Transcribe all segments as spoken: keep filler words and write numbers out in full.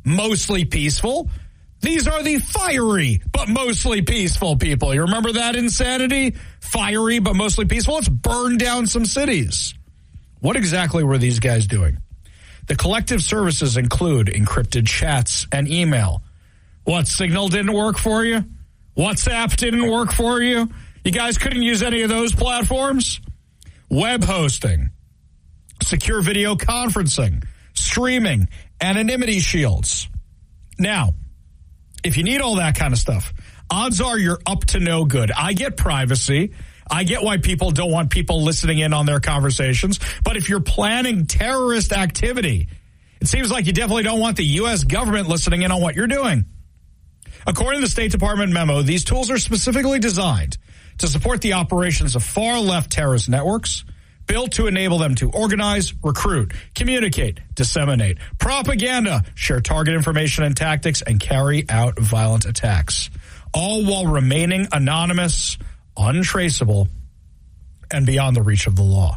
mostly peaceful. These are the fiery but mostly peaceful people. You remember that insanity? Fiery but mostly peaceful. Let's burn down some cities. What exactly were these guys doing? The collective services include encrypted chats and email. What, Signal didn't work for you? WhatsApp didn't work for you? You guys couldn't use any of those platforms? Web hosting, secure video conferencing, streaming, anonymity shields. Now, if you need all that kind of stuff, odds are you're up to no good. I get privacy. I get why people don't want people listening in on their conversations. But if you're planning terrorist activity, it seems like you definitely don't want the U S government listening in on what you're doing. According to the State Department memo, these tools are specifically designed to support the operations of far-left terrorist networks, built to enable them to organize, recruit, communicate, disseminate propaganda, share target information and tactics, and carry out violent attacks, all while remaining anonymous, untraceable, and beyond the reach of the law.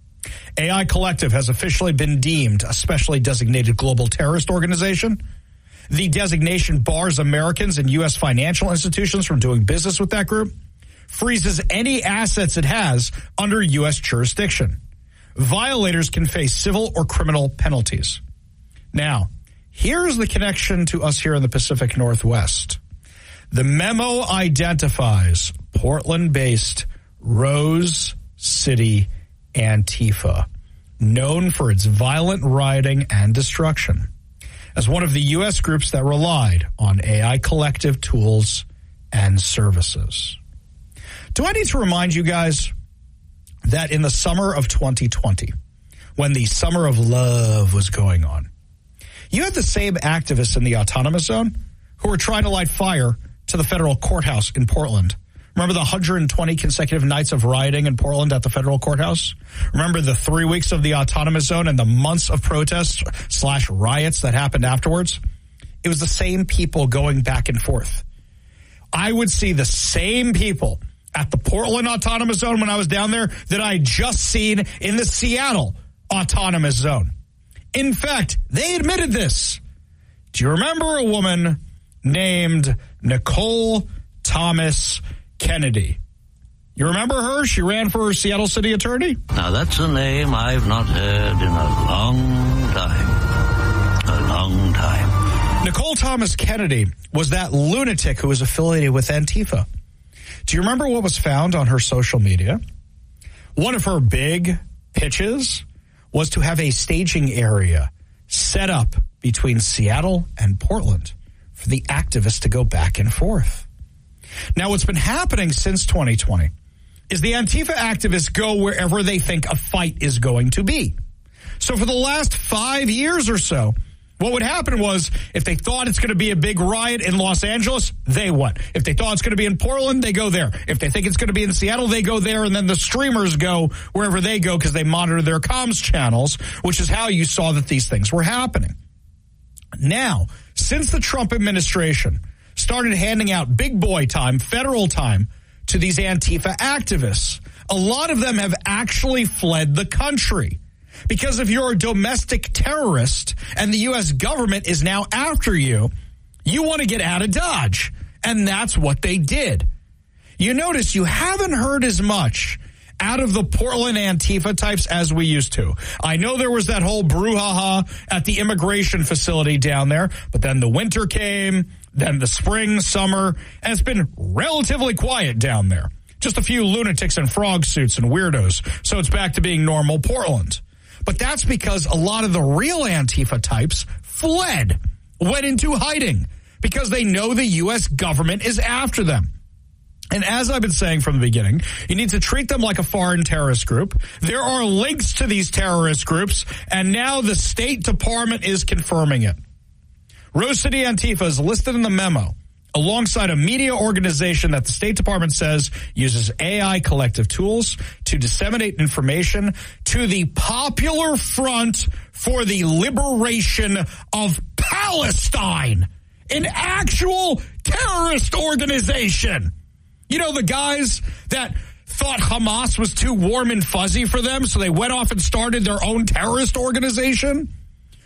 A I Collective has officially been deemed a specially designated global terrorist organization. The designation bars Americans and U S financial institutions from doing business with that group, freezes any assets it has under U S jurisdiction. Violators can face civil or criminal penalties. Now, here's the connection to us here in the Pacific Northwest. The memo identifies Portland-based Rose City Antifa, known for its violent rioting and destruction, as one of the U S groups that relied on A I Collective tools and services. Do I need to remind you guys that in the summer of twenty twenty, when the summer of love was going on, you had the same activists in the autonomous zone who were trying to light fire to the federal courthouse in Portland. Remember the one hundred twenty consecutive nights of rioting in Portland at the federal courthouse? Remember the three weeks of the autonomous zone and the months of protests slash riots that happened afterwards? It was the same people going back and forth. I would see the same people at the Portland Autonomous Zone when I was down there that I had just seen in the Seattle Autonomous Zone. In fact, they admitted this. Do you remember a woman named Nicole Thomas Kennedy? You remember her? She ran for Seattle City Attorney. Now, that's a name I've not heard in a long time. A long time. Nicole Thomas Kennedy was that lunatic who was affiliated with Antifa. Do you remember what was found on her social media? One of her big pitches was to have a staging area set up between Seattle and Portland for the activists to go back and forth. Now, what's been happening since twenty twenty is the Antifa activists go wherever they think a fight is going to be. So for the last five years or so, what would happen was if they thought it's going to be a big riot in Los Angeles, they went. If they thought it's going to be in Portland, they go there. If they think it's going to be in Seattle, they go there. And then the streamers go wherever they go because they monitor their comms channels, which is how you saw that these things were happening. Now, since the Trump administration started handing out big boy time, federal time, to these Antifa activists, a lot of them have actually fled the country. Because if you're a domestic terrorist and the U S government is now after you, you want to get out of Dodge. And that's what they did. You notice you haven't heard as much out of the Portland Antifa types as we used to. I know there was that whole brouhaha at the immigration facility down there, but then the winter came, then the spring, summer, and it's been relatively quiet down there. Just a few lunatics in frog suits and weirdos. So it's back to being normal Portland. But that's because a lot of the real Antifa types fled, went into hiding, because they know the U S government is after them. And as I've been saying from the beginning, you need to treat them like a foreign terrorist group. There are links to these terrorist groups, and now the State Department is confirming it. Rose City Antifa is listed in the memo alongside a media organization that the State Department says uses A I collective tools to disseminate information to the Popular Front for the Liberation of Palestine, an actual terrorist organization. You know, the guys that thought Hamas was too warm and fuzzy for them, so they went off and started their own terrorist organization?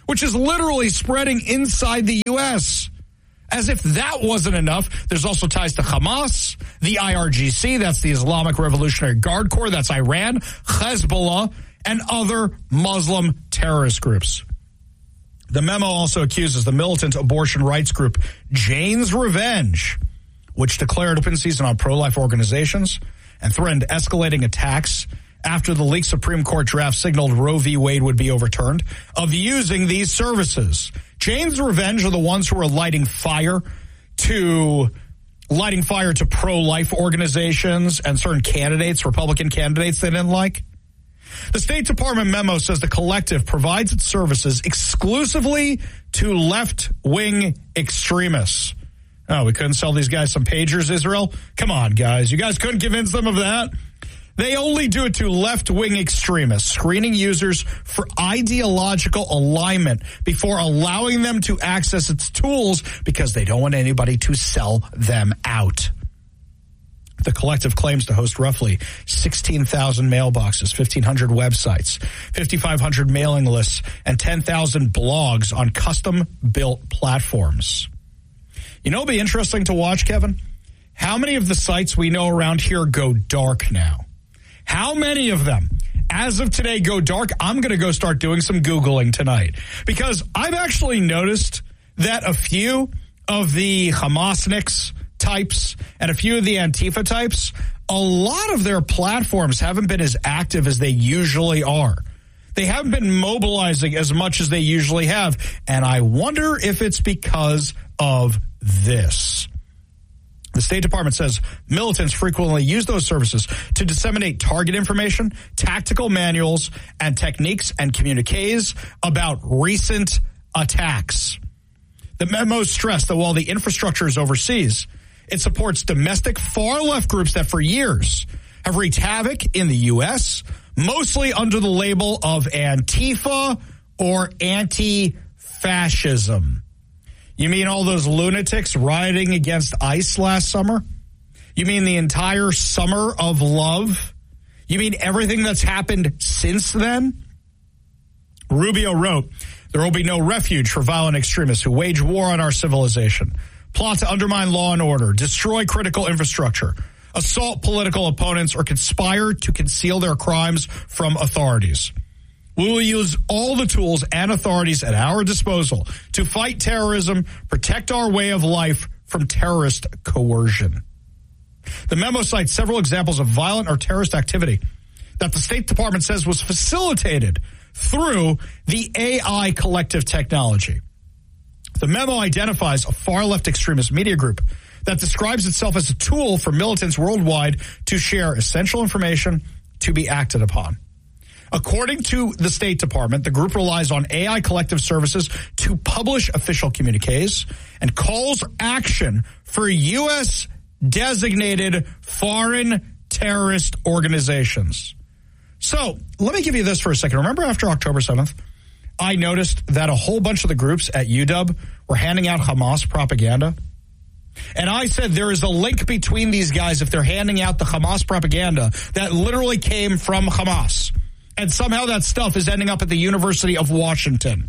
which is literally spreading inside the U S. As if that wasn't enough, there's also ties to Hamas, the I R G C, that's the Islamic Revolutionary Guard Corps, that's Iran, Hezbollah, and other Muslim terrorist groups. The memo also accuses the militant abortion rights group Jane's Revenge, which declared open season on pro-life organizations and threatened escalating attacks after the leaked Supreme Court draft signaled Roe v. Wade would be overturned, of using these services. Jane's Revenge are the ones who are lighting fire to lighting fire to pro-life organizations and certain candidates, Republican candidates they didn't like. The State Department memo says the collective provides its services exclusively to left-wing extremists. Oh, we couldn't sell these guys some pagers, Israel? Come on, guys. You guys couldn't convince them of that? They only do it to left-wing extremists, screening users for ideological alignment before allowing them to access its tools because they don't want anybody to sell them out. The collective claims to host roughly sixteen thousand mailboxes, fifteen hundred websites, fifty-five hundred mailing lists, and ten thousand blogs on custom-built platforms. You know, it'll be interesting to watch, Kevin. How many of the sites we know around here go dark now? How many of them, as of today, go dark? I'm going to go start doing some Googling tonight because I've actually noticed that a few of the Hamasniks types and a few of the Antifa types, a lot of their platforms haven't been as active as they usually are. They haven't been mobilizing as much as they usually have, and I wonder if it's because of this. The State Department says militants frequently use those services to disseminate target information, tactical manuals, and techniques and communiques about recent attacks. The memo stressed that while the infrastructure is overseas, it supports domestic far-left groups that for years have wreaked havoc in the U S, mostly under the label of Antifa or anti-fascism. You mean all those lunatics rioting against ICE last summer? You mean the entire summer of love? You mean everything that's happened since then? Rubio wrote, there will be no refuge for violent extremists who wage war on our civilization, plot to undermine law and order, destroy critical infrastructure, assault political opponents, or conspire to conceal their crimes from authorities. We will use all the tools and authorities at our disposal to fight terrorism, protect our way of life from terrorist coercion. The memo cites several examples of violent or terrorist activity that the State Department says was facilitated through the A I collective technology. The memo identifies a far-left extremist media group that describes itself as a tool for militants worldwide to share essential information to be acted upon. According to the State Department, the group relies on A I collective services to publish official communiques and calls action for U S designated foreign terrorist organizations. So let me give you this for a second. Remember after October seventh, I noticed that a whole bunch of the groups at U W were handing out Hamas propaganda. And I said there is a link between these guys if they're handing out the Hamas propaganda that literally came from Hamas. And somehow that stuff is ending up at the University of Washington.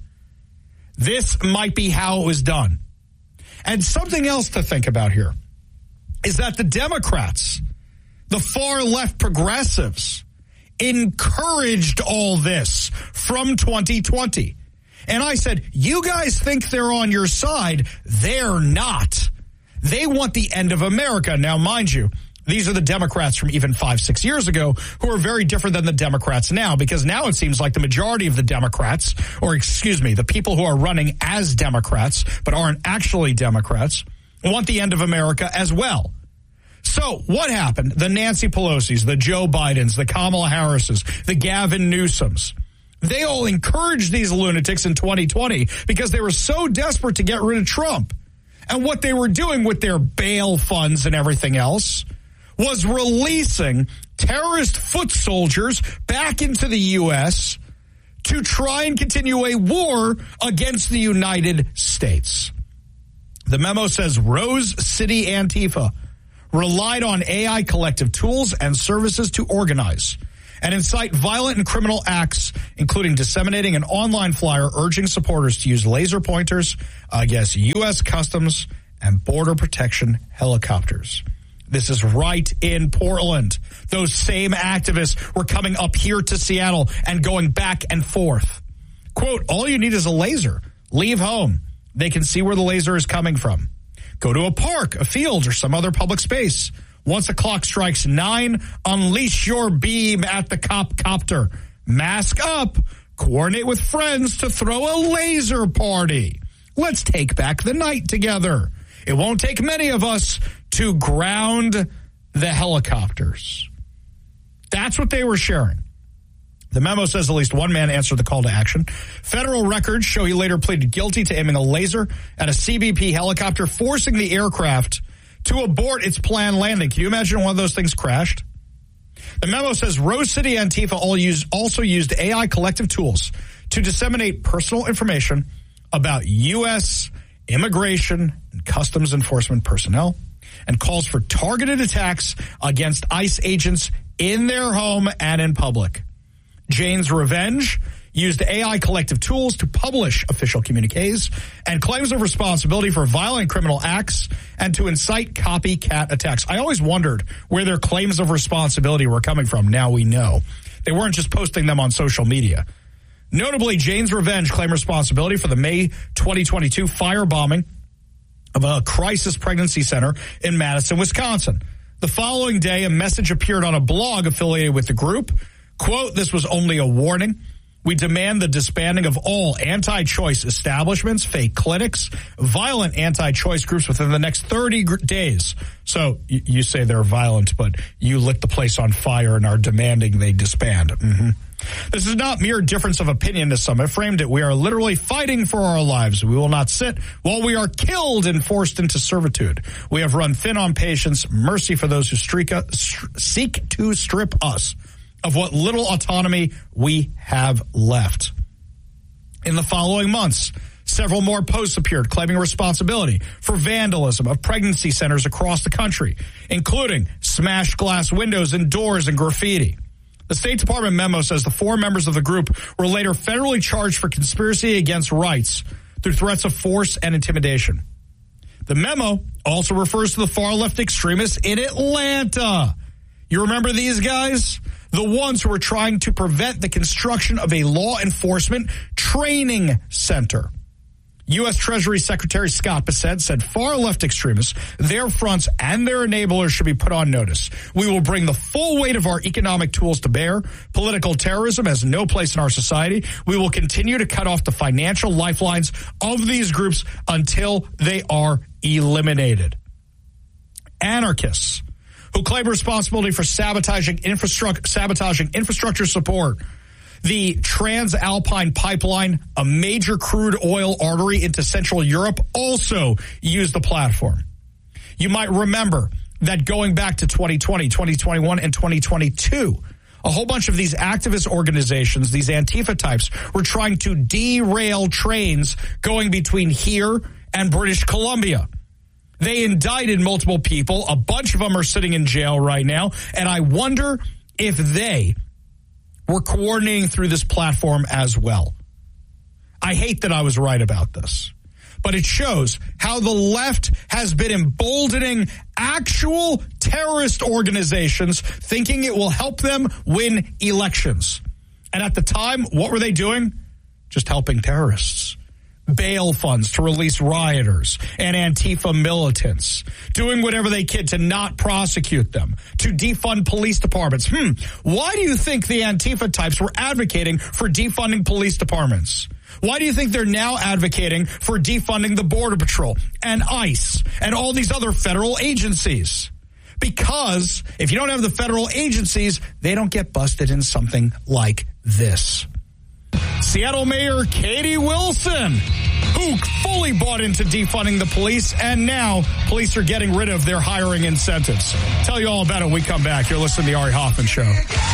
This might be how it was done. And something else to think about here is that the Democrats, the far-left progressives, encouraged all this from twenty twenty. And I said, you guys think they're on your side. They're not. They want the end of America. Now, mind you, these are the Democrats from even five, six years ago who are very different than the Democrats now, because now it seems like the majority of the Democrats, or excuse me, the people who are running as Democrats but aren't actually Democrats, want the end of America as well. So what happened? The Nancy Pelosi's, the Joe Bidens, the Kamala Harris's, the Gavin Newsoms, they all encouraged these lunatics in twenty twenty because they were so desperate to get rid of Trump. And what they were doing with their bail funds and everything else was releasing terrorist foot soldiers back into the U S to try and continue a war against the United States. The memo says Rose City Antifa relied on A I collective tools and services to organize and incite violent and criminal acts, including disseminating an online flyer urging supporters to use laser pointers against U S Customs and Border Protection helicopters. This is right in Portland. Those same activists were coming up here to Seattle and going back and forth. Quote, all you need is a laser. Leave home. They can see where the laser is coming from. Go to a park, a field, or some other public space. Once the clock strikes nine, unleash your beam at the cop copter. Mask up. Coordinate with friends to throw a laser party. Let's take back the night together. It won't take many of us to ground the helicopters. That's what they were sharing. The memo says at least one man answered the call to action. Federal records show he later pleaded guilty to aiming a laser at a C B P helicopter, forcing the aircraft to abort its planned landing. Can you imagine one of those things crashed? The memo says Rose City Antifa all used, also used A I collective tools to disseminate personal information about U S immigration and customs enforcement personnel, and calls for targeted attacks against ICE agents in their home and in public. Jane's Revenge used A I collective tools to publish official communiques and claims of responsibility for violent criminal acts and to incite copycat attacks. I always wondered where their claims of responsibility were coming from. Now we know. They weren't just posting them on social media. Notably, Jane's Revenge claimed responsibility for the May twenty twenty-two firebombing of a crisis pregnancy center in Madison, Wisconsin. The following day, a message appeared on a blog affiliated with the group. Quote, this was only a warning. We demand the disbanding of all anti-choice establishments, fake clinics, violent anti-choice groups within the next thirty days. So you, you say they're violent, but you lit the place on fire and are demanding they disband. Mm-hmm. This is not mere difference of opinion, as some have framed it. We are literally fighting for our lives. We will not sit while we are killed and forced into servitude. We have run thin on patience, mercy for those who streak, uh, seek to strip us of what little autonomy we have left. In the following months, several more posts appeared claiming responsibility for vandalism of pregnancy centers across the country, including smashed glass windows and doors and graffiti. The State Department memo says the four members of the group were later federally charged for conspiracy against rights through threats of force and intimidation. The memo also refers to the far-left extremists in Atlanta. You remember these guys? The ones who were trying to prevent the construction of a law enforcement training center. U S. Treasury Secretary Scott Bessent said far-left extremists, their fronts, and their enablers should be put on notice. We will bring the full weight of our economic tools to bear. Political terrorism has no place in our society. We will continue to cut off the financial lifelines of these groups until they are eliminated. Anarchists who claim responsibility for sabotaging infrastructure, sabotaging infrastructure support. The Transalpine Pipeline, a major crude oil artery into Central Europe, also used the platform. You might remember that going back to twenty twenty, twenty twenty-one, and twenty twenty-two, a whole bunch of these activist organizations, these Antifa types, were trying to derail trains going between here and British Columbia. They indicted multiple people. A bunch of them are sitting in jail right now. And I wonder if they were coordinating through this platform as well. I hate that I was right about this, but it shows how the left has been emboldening actual terrorist organizations, thinking it will help them win elections. And at the time, what were they doing? Just helping terrorists. Bail funds to release rioters and Antifa militants, doing whatever they can to not prosecute them, to defund police departments. Hmm, why do you think the Antifa types were advocating for defunding police departments? Why do you think they're now advocating for defunding the Border Patrol and ICE and all these other federal agencies? Because if you don't have the federal agencies, they don't get busted in something like this. Seattle Mayor Katie Wilson, who fully bought into defunding the police, and now police are getting rid of their hiring incentives. Tell you all about it when we come back. You're listening to the Ari Hoffman Show.